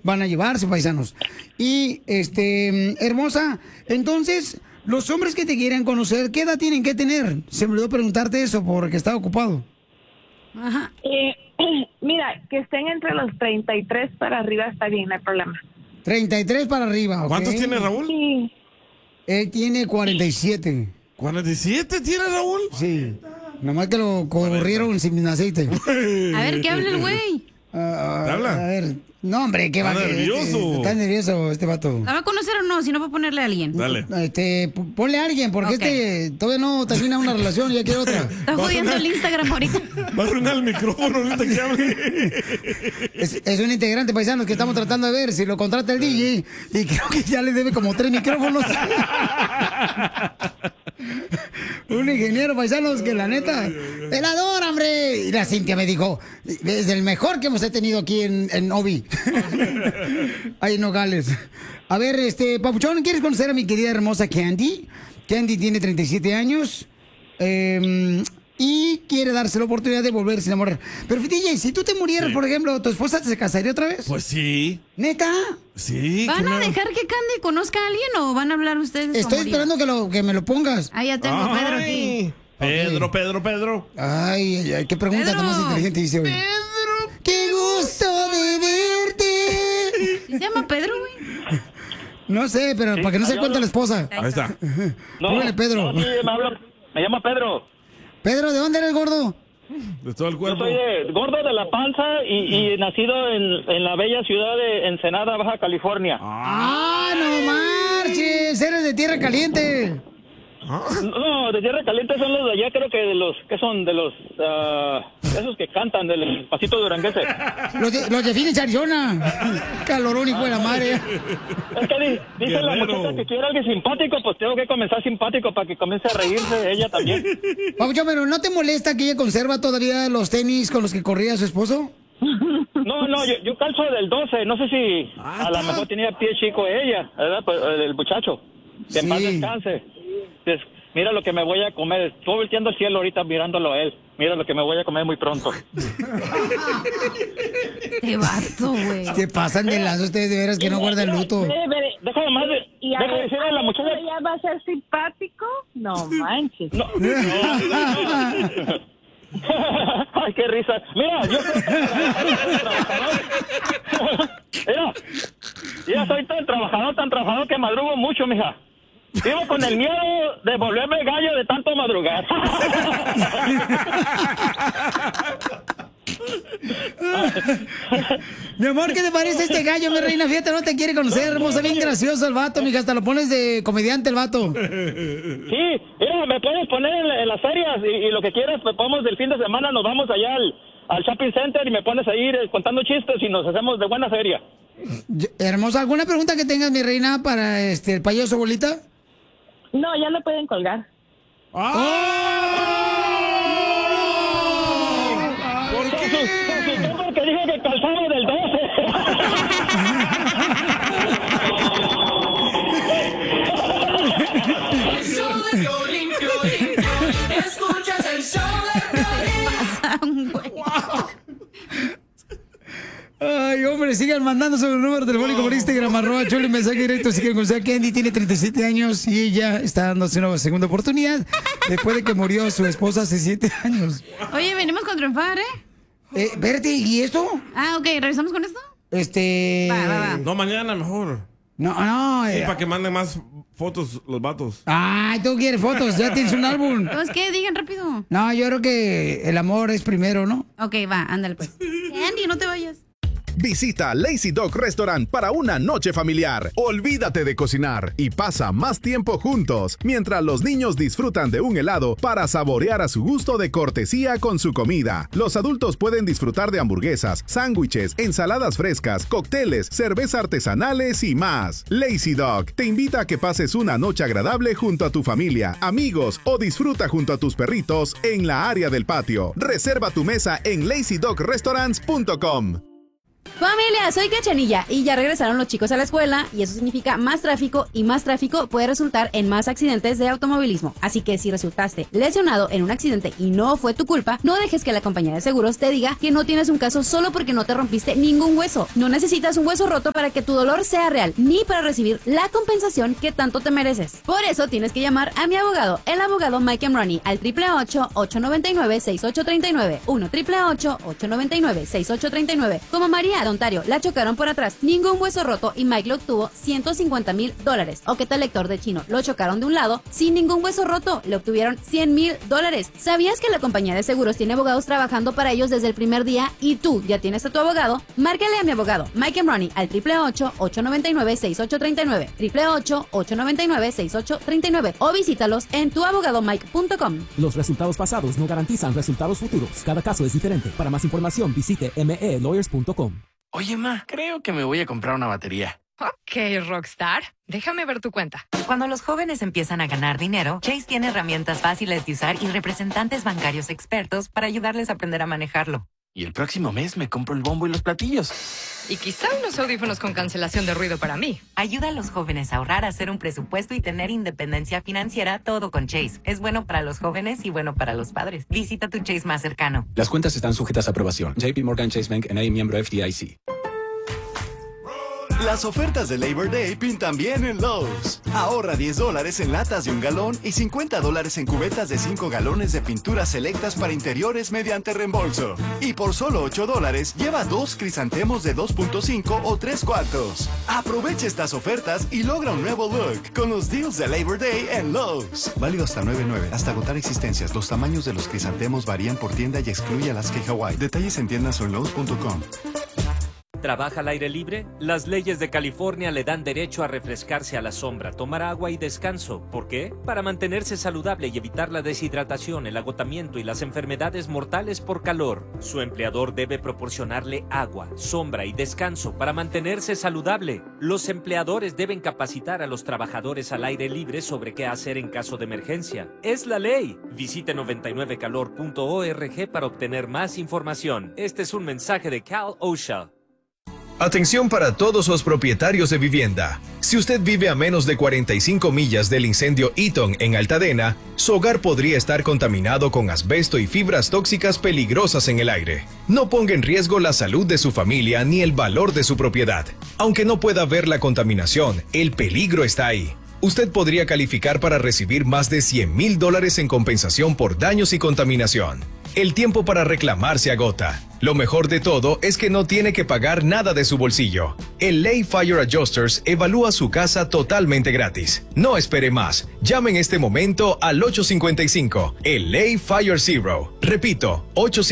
van a llevarse, paisanos. Y, hermosa, entonces, los hombres que te quieran conocer, ¿qué edad tienen que tener? Se me olvidó preguntarte eso porque estaba ocupado. Ajá. Mira, que estén entre los 33 para arriba está bien, no hay problema. 33 para arriba, ¿ok? ¿Cuántos tiene Raúl? Sí. Él tiene 47. ¿47 tiene Raúl? Sí. Nomás que lo corrieron sin aceite. A ver, ¿qué habla el güey? ¿Te habla? A ver. No, hombre, ¿qué va? Está nervioso. Está nervioso este vato. ¿La va a conocer o no? Si no, va a ponerle a alguien. Dale. Ponle a alguien, porque Ok. todavía no termina una relación y ya quiere otra. Está jodiendo el Instagram ahorita. Va a arruinar el micrófono ahorita que hable. Es un integrante paisano que estamos tratando de ver si lo contrata el DJ y creo que ya le debe como 3 micrófonos. Un ingeniero paisanos que la neta, él adora, hombre. Y la Cintia me dijo, es el mejor que hemos tenido aquí en Obi. Ahí en Nogales. A ver, Papuchón, ¿quieres conocer a mi querida hermosa Candy? Candy tiene 37 años. Y quiere darse la oportunidad de volverse a enamorar. Pero, DJ, si tú te murieras, por ejemplo, ¿tu esposa se casaría otra vez? Pues sí. ¿Neta? Sí. ¿Van a no? dejar que Candy conozca a alguien o van a hablar ustedes? Estoy como esperando que me lo pongas. Ah, ya tengo a Pedro aquí. Pedro. Ay, qué pregunta Pedro. tan más inteligente hice hoy. ¡Qué gusto de verte! ¿Se llama Pedro, güey? No sé, pero para que no se cuente la esposa. Ahí está. Póngale Pedro. No, sí, me llama Pedro. Pedro, ¿de dónde eres, gordo? De todo el Yo cuerpo. soy gordo de la panza y nacido en la bella ciudad de Ensenada, Baja California. ¡Ah, no marches! Eres de tierra caliente. No, de tierra caliente son los de allá, creo que de los, ¿qué son? De los, esos que cantan, del pasito duranguense. Los de Phoenix, Arizona. Calorón, hijo de la madre. Es que dice la Guerrero. muchacha que quiere alguien simpático, pues tengo que comenzar simpático para que comience a reírse ella también. Papuchón, pero ¿no te molesta que ella conserva todavía los tenis con los que corría su esposo? No, yo calzo del 12, no sé si a lo mejor tenía pie chico ella, ¿verdad? Pues, el muchacho. Que en paz Sí. descanse. Mira lo que me voy a comer. Estoy volteando el cielo ahorita mirándolo a él. Mira lo que me voy a comer muy pronto. Te vato, güey. Te pasan de lazo ustedes de veras que no guardan luto. Déjame más deja de decirle a la muchacha. ¿Ya va a ser simpático? No manches. No. Ay, qué risa. Mira, yo soy Mira, soy tan trabajador que madrugo mucho, mija. Vivo con el miedo de volverme gallo de tanto madrugar. Mi amor, ¿qué te parece este gallo, mi reina? Fíjate, no te quiere conocer, hermosa, bien gracioso el vato, mija, hasta lo pones de comediante el vato. Sí, mira, me puedes poner en las ferias y lo que quieras, pues podemos del fin de semana, nos vamos allá al shopping center y me pones a ir contando chistes y nos hacemos de buena feria. Hermosa, ¿alguna pregunta que tengas, mi reina, para el payaso bolita? No, ya lo pueden colgar. ¿Por qué? Porque dije que calzaba del 12. El show de Piolín, escuchas el show de Piolín. Ay, hombre, sigan mandando su número telefónico por Instagram, @Choli, mensaje directo si quieren conocer a Candy. Tiene 37 años y ella está dándose una segunda oportunidad después de que murió su esposa hace 7 años. Oye, venimos con triunfar, ¿eh? Espérate, ¿y esto? Ah, ok, ¿regresamos con esto? Va. No, mañana mejor. No. Sí, para que manden más fotos los vatos. Ay, tú quieres fotos, ya tienes un álbum. Entonces, ¿qué? Digan rápido. No, yo creo que el amor es primero, ¿no? Ok, va, ándale pues. Andy, no te vayas. Visita Lazy Dog Restaurant para una noche familiar. Olvídate de cocinar y pasa más tiempo juntos mientras los niños disfrutan de un helado para saborear a su gusto de cortesía con su comida. Los adultos pueden disfrutar de hamburguesas, sándwiches, ensaladas frescas, cócteles, cerveza artesanales y más. Lazy Dog te invita a que pases una noche agradable junto a tu familia, amigos o disfruta junto a tus perritos en la área del patio. Reserva tu mesa en lazydogrestaurants.com. Familia, soy Cachanilla y ya regresaron los chicos a la escuela y eso significa más tráfico y más tráfico puede resultar en más accidentes de automovilismo. Así que si resultaste lesionado en un accidente y no fue tu culpa, no dejes que la compañía de seguros te diga que no tienes un caso solo porque no te rompiste ningún hueso. No necesitas un hueso roto para que tu dolor sea real ni para recibir la compensación que tanto te mereces. Por eso tienes que llamar a mi abogado, el abogado Mike Ronnie, al 888-899-6839, 1-888-899-6839. Como María de Ontario la chocaron por atrás, ningún hueso roto y Mike lo obtuvo $150,000. O qué tal Héctor de Chino, lo chocaron de un lado sin ningún hueso roto, le obtuvieron $100,000. ¿Sabías que la compañía de seguros tiene abogados trabajando para ellos desde el primer día y tú ya tienes a tu abogado? Márcale a mi abogado Mike Ronnie al 888-899-6839, 888-899-6839 o visítalos en tuabogadomike.com. Los resultados pasados no garantizan resultados futuros. Cada caso es diferente. Para más información visite melawyers.com. Oye, ma, creo que me voy a comprar una batería. Ok, Rockstar. Déjame ver tu cuenta. Cuando los jóvenes empiezan a ganar dinero, Chase tiene herramientas fáciles de usar y representantes bancarios expertos para ayudarles a aprender a manejarlo. Y el próximo mes me compro el bombo y los platillos. Y quizá unos audífonos con cancelación de ruido para mí. Ayuda a los jóvenes a ahorrar, hacer un presupuesto y tener independencia financiera, todo con Chase. Es bueno para los jóvenes y bueno para los padres. Visita tu Chase más cercano. Las cuentas están sujetas a aprobación. JP Morgan Chase Bank N.A. miembro FDIC. Las ofertas de Labor Day pintan bien en Lowe's. Ahorra $10 en latas de 1 galón y $50 en cubetas de 5 galones de pinturas selectas para interiores mediante reembolso. Y por solo $8 lleva 2 crisantemos de 2.5 o 3/4. Aprovecha estas ofertas y logra un nuevo look con los deals de Labor Day en Lowe's. Válido hasta 9/9, hasta agotar existencias. Los tamaños de los crisantemos varían por tienda y excluye Alaska y Hawaii. Detalles en tiendas o en Lowe's.com. ¿Trabaja al aire libre? Las leyes de California le dan derecho a refrescarse a la sombra, tomar agua y descanso. ¿Por qué? Para mantenerse saludable y evitar la deshidratación, el agotamiento y las enfermedades mortales por calor. Su empleador debe proporcionarle agua, sombra y descanso para mantenerse saludable. Los empleadores deben capacitar a los trabajadores al aire libre sobre qué hacer en caso de emergencia. Es la ley. Visite 99calor.org para obtener más información. Este es un mensaje de Cal OSHA. Atención para todos los propietarios de vivienda. Si usted vive a menos de 45 millas del incendio Eaton en Altadena, su hogar podría estar contaminado con asbesto y fibras tóxicas peligrosas en el aire. No ponga en riesgo la salud de su familia ni el valor de su propiedad. Aunque no pueda ver la contaminación, el peligro está ahí. Usted podría calificar para recibir más de $100,000 en compensación por daños y contaminación. El tiempo para reclamar se agota. Lo mejor de todo es que no tiene que pagar nada de su bolsillo. El Lay Fire Adjusters evalúa su casa totalmente gratis. No espere más. Llame en este momento al 855, el Lay Fire Zero. Repito,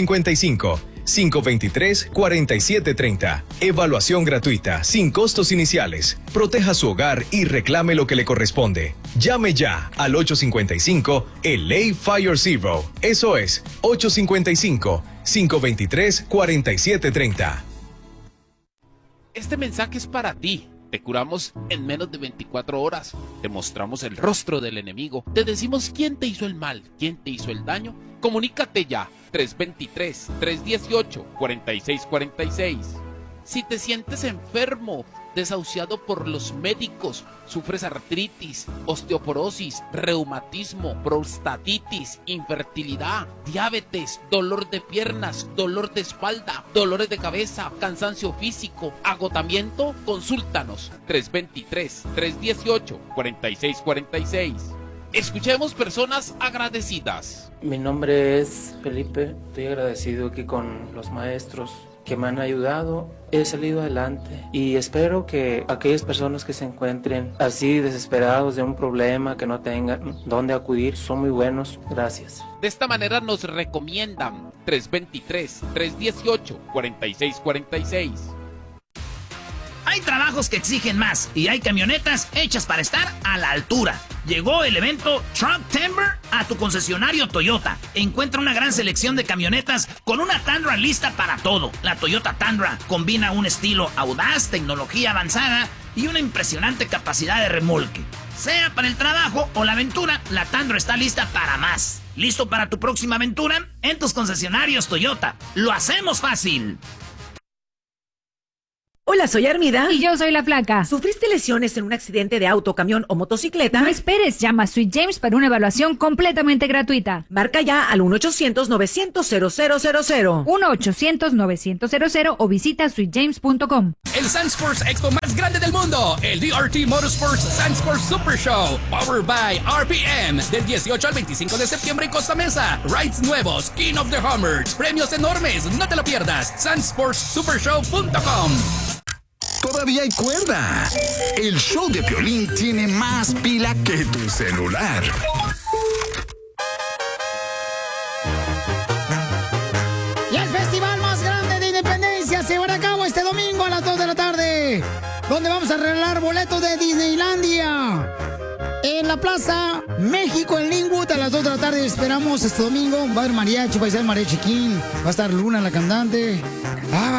855-523-4730. Evaluación gratuita, sin costos iniciales. Proteja su hogar y reclame lo que le corresponde. Llame ya al 855, el Lay Fire Zero. Eso es, 855-523-4730. Este mensaje es para ti. Te curamos en menos de 24 horas. Te mostramos el rostro del enemigo. Te decimos quién te hizo el mal, quién te hizo el daño. Comunícate ya. 323-318-4646. Si te sientes enfermo, desahuciado por los médicos, sufres artritis, osteoporosis, reumatismo, prostatitis, infertilidad, diabetes, dolor de piernas, dolor de espalda, dolores de cabeza, cansancio físico, agotamiento, consúltanos. 323-318-4646. Escuchemos personas agradecidas. Mi nombre es Felipe, estoy agradecido aquí con los maestros que me han ayudado. He salido adelante y espero que aquellas personas que se encuentren así desesperados de un problema, que no tengan dónde acudir, son muy buenos. Gracias. De esta manera nos recomiendan 323-318-4646. Hay trabajos que exigen más y hay camionetas hechas para estar a la altura. Llegó el evento Truck Timber a tu concesionario Toyota. Encuentra una gran selección de camionetas con una Tundra lista para todo. La Toyota Tundra combina un estilo audaz, tecnología avanzada y una impresionante capacidad de remolque. Sea para el trabajo o la aventura, la Tundra está lista para más. ¿Listo para tu próxima aventura? En tus concesionarios Toyota. ¡Lo hacemos fácil! Hola, soy Armida. Y yo soy la Flaca. ¿Sufriste lesiones en un accidente de auto, camión o motocicleta? No esperes, llama a Sweet James para una evaluación completamente gratuita. Marca ya al 1-800-900-0000. 1-800-900-0000 o visita sweetjames.com. El Sun Sports Expo más grande del mundo, el DRT Motorsports Sun Sports Super Show, powered by RPM, del 18 al 25 de septiembre en Costa Mesa. Rides nuevos, King of the Hummers, premios enormes, no te lo pierdas. sunsportssupershow.com. Todavía hay cuerda. El show de Piolín tiene más pila que tu celular. Y el festival más grande de Independencia se llevará a cabo este domingo a las 2 de la tarde, donde vamos a regalar boletos de Disneylandia. En la Plaza México, en Linwood, a las 2 de la tarde esperamos este domingo. Va a haber mariachi, va a ser mariachi King, va a estar Luna, la cantante.